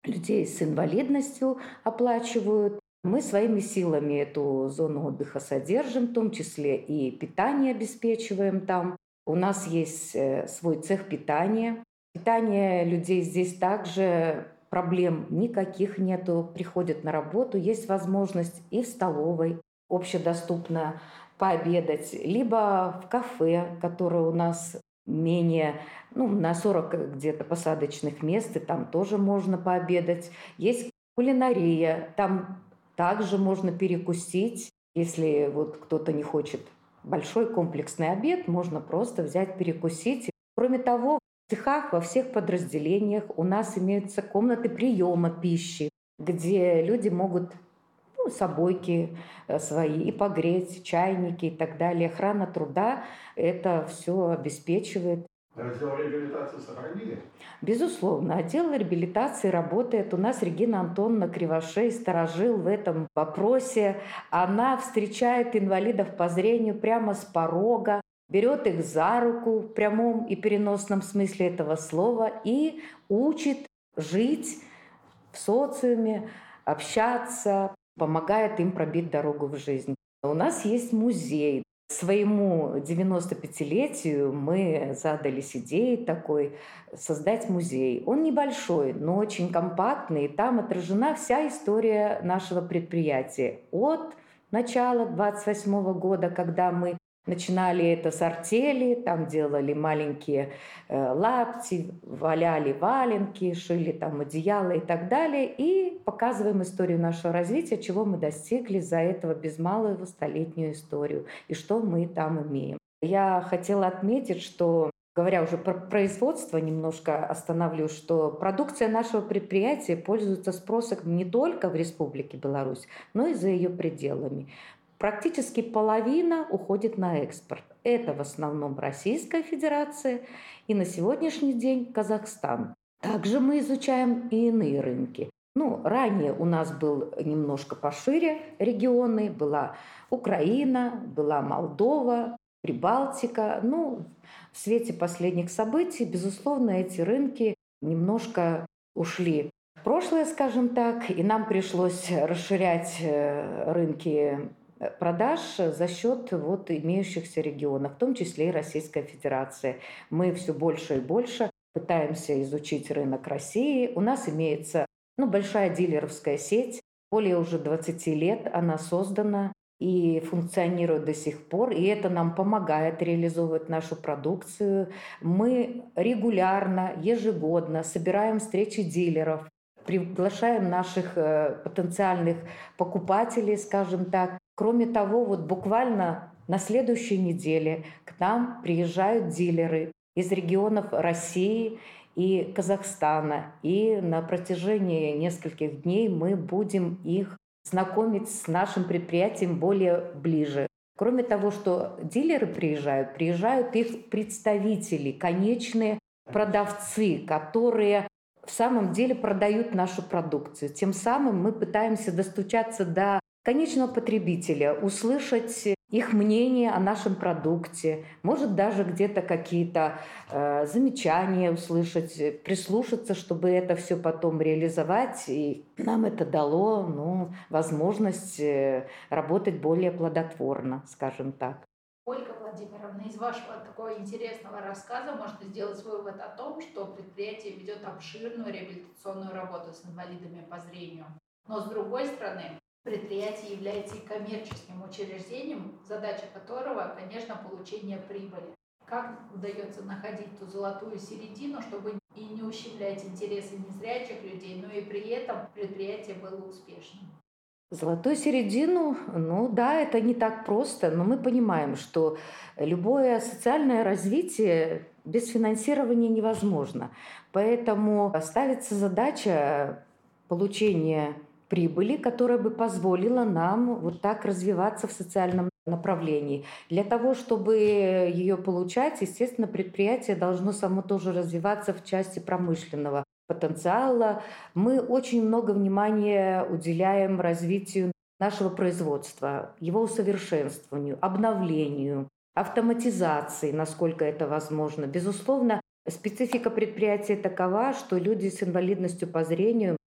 людей с инвалидностью оплачивают. Мы своими силами эту зону отдыха содержим, в том числе и питание обеспечиваем там. У нас есть свой цех питания. Питание людей здесь также проблем никаких нету. Приходят на работу, есть возможность и в столовой общедоступно пообедать, либо в кафе, которое у нас менее, ну, на 40 где-то посадочных мест, и там тоже можно пообедать. Есть кулинария, там также можно перекусить. Если вот кто-то не хочет большой комплексный обед, можно просто взять перекусить. Кроме того, в цехах во всех подразделениях у нас имеются комнаты приема пищи, где люди могут собойки свои и погреть, чайники и так далее. Охрана труда это все обеспечивает. Раздел реабилитации сохранили? Безусловно, отдел реабилитации работает. У нас Регина Антоновна Кривошей сторожил в этом вопросе. Она встречает инвалидов по зрению прямо с порога, берет их за руку в прямом и переносном смысле этого слова и учит жить в социуме, общаться, помогает им пробить дорогу в жизнь. У нас есть музей. Своему 95-летию мы задались идеей такой создать музей. Он небольшой, но очень компактный. И там отражена вся история нашего предприятия. От начала 28 года, когда мы начинали это с артели, там делали маленькие лапти, валяли валенки, шили там одеяла и так далее. И показываем историю нашего развития, чего мы достигли за этого без малого столетнюю историю и что мы там имеем. Я хотела отметить, что, говоря уже про производство, немножко остановлюсь, что продукция нашего предприятия пользуется спросом не только в Республике Беларусь, но и за ее пределами. Практически половина уходит на экспорт. Это в основном Российская Федерация и на сегодняшний день Казахстан. Также мы изучаем и иные рынки. Ранее у нас был немножко пошире регионы. Была Украина, была Молдова, Прибалтика. В свете последних событий, безусловно, эти рынки немножко ушли в прошлое, скажем так, и нам пришлось расширять рынки продаж за счет имеющихся регионов, в том числе и Российская Федерация. Мы все больше и больше пытаемся изучить рынок России. У нас имеется большая дилеровская сеть, более уже 20 лет она создана и функционирует до сих пор, и это нам помогает реализовывать нашу продукцию. Мы регулярно, ежегодно собираем встречи дилеров, приглашаем наших потенциальных покупателей, скажем так. Кроме того, буквально на следующей неделе к нам приезжают дилеры из регионов России и Казахстана. И на протяжении нескольких дней мы будем их знакомить с нашим предприятием более ближе. Кроме того, что дилеры приезжают их представители, конечные продавцы, которые в самом деле продают нашу продукцию. Тем самым мы пытаемся достучаться до конечного потребителя, услышать их мнение о нашем продукте, может даже где-то какие-то замечания услышать, прислушаться, чтобы это все потом реализовать. И нам это дало возможность работать более плодотворно, скажем так. Ольга Владимировна, из вашего такого интересного рассказа можно сделать вывод о том, что предприятие ведет обширную реабилитационную работу с инвалидами по зрению. Но с другой стороны, предприятие является и коммерческим учреждением, задача которого, конечно, получение прибыли. Как удается находить ту золотую середину, чтобы и не ущемлять интересы незрячих людей, но и при этом предприятие было успешным? Золотую середину, да, это не так просто, но мы понимаем, что любое социальное развитие без финансирования невозможно. Поэтому ставится задача получения прибыли, которая бы позволила нам так развиваться в социальном направлении. Для того, чтобы ее получать, естественно, предприятие должно само тоже развиваться в части промышленного потенциала. Мы очень много внимания уделяем развитию нашего производства, его усовершенствованию, обновлению, автоматизации, насколько это возможно. Безусловно, специфика предприятия такова, что люди с инвалидностью по зрению